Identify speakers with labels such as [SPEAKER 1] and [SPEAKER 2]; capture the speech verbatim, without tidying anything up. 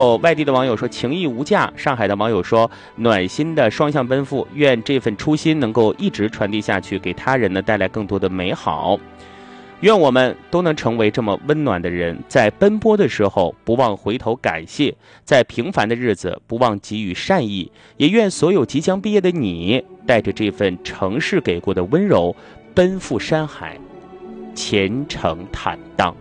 [SPEAKER 1] 哦，外地的网友说情义无价，上海的网友说暖心的双向奔赴，愿这份初心能够一直传递下去，给他人呢带来更多的美好。愿我们都能成为这么温暖的人，在奔波的时候不忘回头感谢，在平凡的日子不忘给予善意。也愿所有即将毕业的你，带着这份城市给过的温柔，奔赴山海，前程坦荡。